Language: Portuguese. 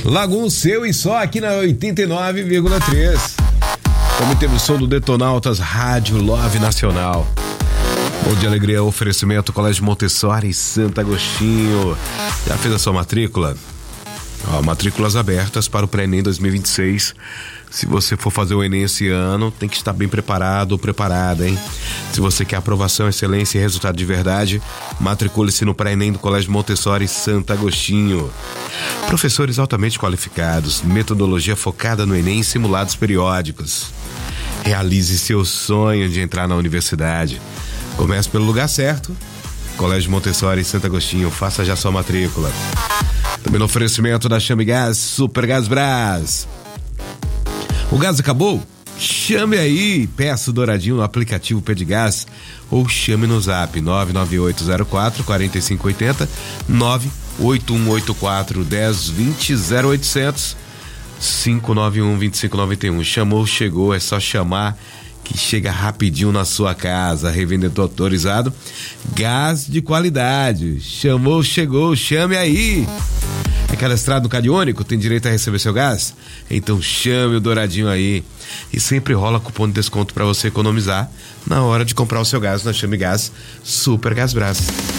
Lagoon seu e só aqui na 89,3. Também temos o som do Detonautas Rádio Love Nacional. Bom de alegria, oferecimento Colégio Montessori Santo Agostinho. Já fez a sua matrícula? Matrículas abertas para o Pré-ENEM 2026. Se você for fazer o Enem esse ano, tem que estar bem preparado ou preparada, hein? Se você quer aprovação, excelência e resultado de verdade, matricule-se no Pré-ENEM do Colégio Montessori Santo Agostinho. Professores altamente qualificados, metodologia focada no Enem e simulados periódicos. Realize seu sonho de entrar na universidade. Comece pelo lugar certo. Colégio Montessori Santo Agostinho, faça já sua matrícula. Também no oferecimento da Chame Gás, Super Gás Brás. O gás acabou? Chame aí, peça o Douradinho no aplicativo Pedigás ou chame no zap 99804-4580, 98184-1020, 0800 591-2591. Chamou, chegou, é só chamar que chega rapidinho na sua casa. Revendedor autorizado, gás de qualidade. Chamou, chegou, chame aí. É cadastrado no Cadiônico? Tem direito a receber seu gás? Então chame o Douradinho aí. E sempre rola cupom de desconto para você economizar na hora de comprar o seu gás na Chame Gás Super Gás Brás.